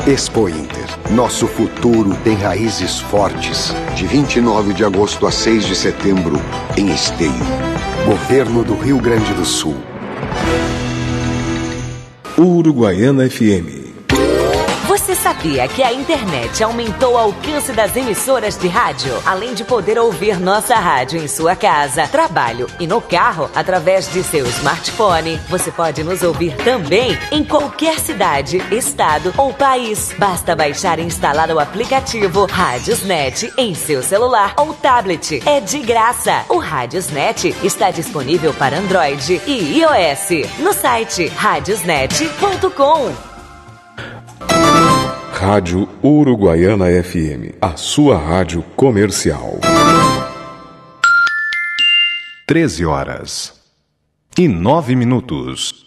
Expo Inter. Nosso futuro tem raízes fortes. De 29 de agosto a 6 de setembro, em Esteio. Governo do Rio Grande do Sul. Uruguaiana FM. Você sabia que a internet aumentou o alcance das emissoras de rádio? Além de poder ouvir nossa rádio em sua casa, trabalho e no carro, através de seu smartphone, você pode nos ouvir também em qualquer cidade, estado ou país. Basta baixar e instalar o aplicativo Radiosnet em seu celular ou tablet. É de graça. O Radiosnet está disponível para Android e iOS no site radiosnet.com. Rádio Uruguaiana FM, a sua rádio comercial. 13h09.